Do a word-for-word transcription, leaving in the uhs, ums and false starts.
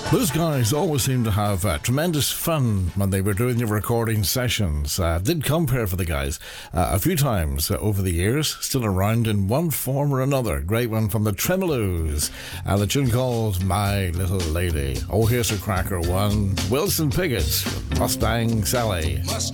Those guys always seem to have uh, tremendous fun when they were doing the recording sessions. Uh, did compare for the guys uh, a few times uh, over the years, still around in one form or another. Great one from the Tremolos, uh, the tune called My Little Lady. Oh, here's a cracker one. Wilson Pickett, Mustang Sally.